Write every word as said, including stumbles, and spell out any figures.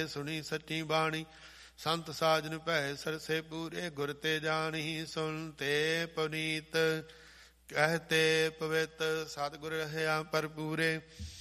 ਤੇ ਸੁਣੀ ਸੱਚੀ ਬਾਣੀ। ਸੰਤ ਸਾਜਨ ਭੈ ਸਰਸੇ ਪੂਰੇ ਗੁਰ ਤੇ ਜਾਣੀ। ਸੁਣ ਤੇ ਪੁਨੀਤ ਕਹਤੇ ਪਵਿੱਤ ਸਤਿਗੁਰ ਰਹਾ ਭਰਪੂਰੇ।